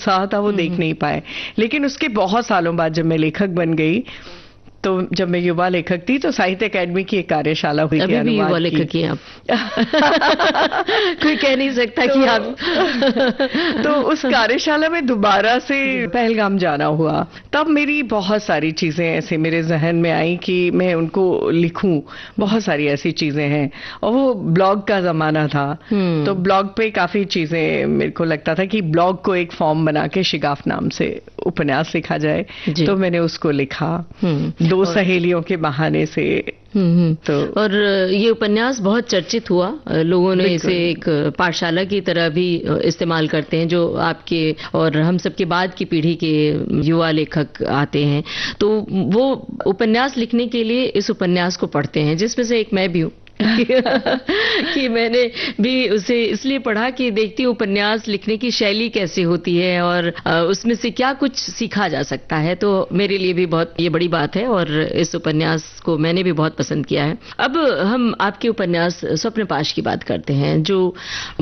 उत्साह था वो देख नहीं पाए। लेकिन उसके बहुत सालों बाद जब मैं लेखक बन गई, तो जब मैं युवा लेखक थी तो साहित्य अकादमी की एक कार्यशाला हुई थी अभी भी युवा अनुवाद लेखक की। हैं आप। कोई कह नहीं सकता कि आप तो उस कार्यशाला में दोबारा से पहलगाम जाना हुआ। तब मेरी बहुत सारी चीजें ऐसे मेरे जहन में आई कि मैं उनको लिखूं। बहुत सारी ऐसी चीजें हैं, और वो ब्लॉग का जमाना था, तो ब्लॉग पे काफी चीजें मेरे को लगता था कि ब्लॉग को एक फॉर्म बना के शिगाफ नाम से उपन्यास लिखा जाए। तो मैंने उसको लिखा दो सहेलियों के बहाने से। तो और ये उपन्यास बहुत चर्चित हुआ, लोगों ने इसे एक पाठशाला की तरह भी इस्तेमाल करते हैं, जो आपके और हम सबके बाद की पीढ़ी के युवा लेखक आते हैं तो वो उपन्यास लिखने के लिए इस उपन्यास को पढ़ते हैं, जिसमें से एक मैं भी हूँ। कि मैंने भी उसे इसलिए पढ़ा कि देखती हूँ उपन्यास लिखने की शैली कैसे होती है और उसमें से क्या कुछ सीखा जा सकता है। तो मेरे लिए भी बहुत ये बड़ी बात है और इस उपन्यास को मैंने भी बहुत पसंद किया है। अब हम आपके उपन्यास स्वप्नपाश की बात करते हैं, जो